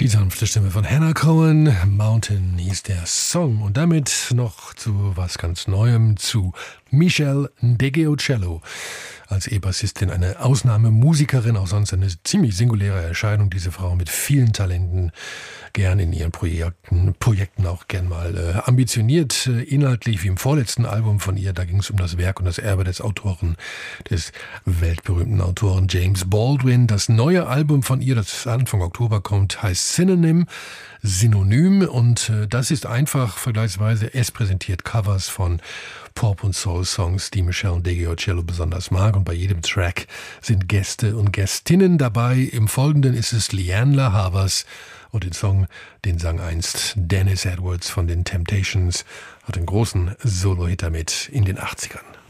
Die sanfte Stimme von Hannah Cohen, Mountain hieß der Song. Und damit noch zu was ganz Neuem, zu Michelle Ndegeocello. Als E-Bassistin eine Ausnahmemusikerin, auch sonst eine ziemlich singuläre Erscheinung, diese Frau mit vielen Talenten, gern in ihren Projekten auch gern mal ambitioniert, inhaltlich wie im vorletzten Album von ihr, da ging es um das Werk und das Erbe des weltberühmten Autoren James Baldwin. Das neue Album von ihr, das Anfang Oktober kommt, heißt Synonym, und das ist einfach vergleichsweise, es präsentiert Covers von Pop- und Soul-Songs, die Michelle Ndegeocello besonders mag, und bei jedem Track sind Gäste und Gästinnen dabei. Im Folgenden ist es Leanne La Havas, und den Song, den sang einst Dennis Edwards von den Temptations, hat einen großen Solo-Hit damit in den 80ern.